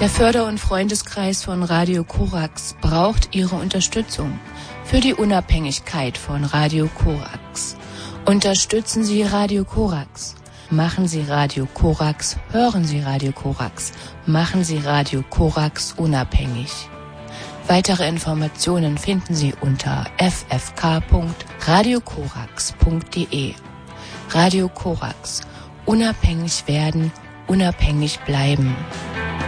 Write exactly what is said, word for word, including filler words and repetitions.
Der Förder- und Freundeskreis von Radio Korax braucht Ihre Unterstützung für die Unabhängigkeit von Radio Korax. Unterstützen Sie Radio Korax. Machen Sie Radio Korax, hören Sie Radio Korax, machen Sie Radio Korax unabhängig. Weitere Informationen finden Sie unter f f k punkt radio korax punkt d e. Radio Korax. Unabhängig werden, unabhängig bleiben.